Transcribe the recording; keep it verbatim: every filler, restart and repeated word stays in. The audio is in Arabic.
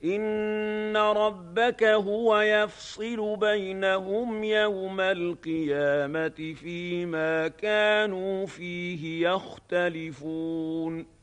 إن ربك هو يفصل بينهم يوم القيامة فيما كانوا فيه يختلفون